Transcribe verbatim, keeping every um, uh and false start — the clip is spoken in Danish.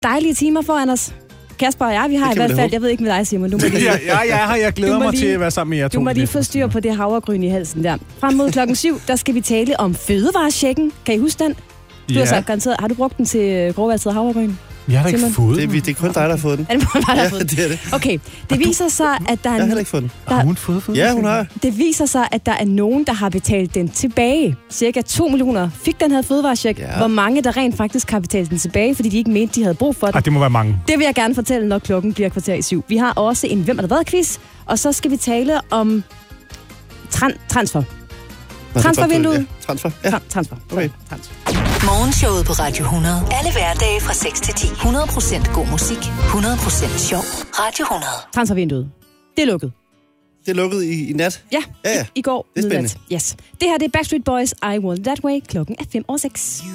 dejlige timer foran os. Kasper og jeg, vi har i hvert fald, jeg ved ikke med dig, Simon. Du må lige, ja, ja, jeg, har, jeg glæder mig lige, til at være sammen med jer to. Du må lige få styr på det havregryn i halsen der. Frem mod klokken syv, der skal vi tale om fødevarechecken. Kan I huske den? Du ja. har sagt garanteret, har du brugt den til grovvalgtet havregryn? Jeg har da ikke fået den. Det, det er kun dig, der har fået den. Er det bare dig, der har ja, fået den? det er det. Okay, det viser sig, at der er... Jeg har heller ikke fået den. Der, har hun fået den? Ja, hun har. Det viser sig, at der er nogen, der har betalt den tilbage. Cirka to millioner fik den her fødevarecheck. Ja. Hvor mange, der rent faktisk har betalt den tilbage, fordi de ikke mente, de havde brug for den. Ej, det må være mange. Det vil jeg gerne fortælle, når klokken bliver kvarter i syv. Vi har også en Hvem er der været quiz, og så skal vi tale om tran- transfer. Transfervinduet. Ja, transfer. Ja. Tra- transfer. Okay. Transfer. Morgenshowet på Radio hundrede. Alle hverdage fra seks til ti. hundrede procent god musik. hundrede procent sjov. Radio hundrede. Transfervinduet. Det er lukket. Det er lukket i, i nat? Ja, ja, ja. I, i går. Det er midnat. Yes. Det her det er Backstreet Boys, I Want That Way. Klokken er fem over seks.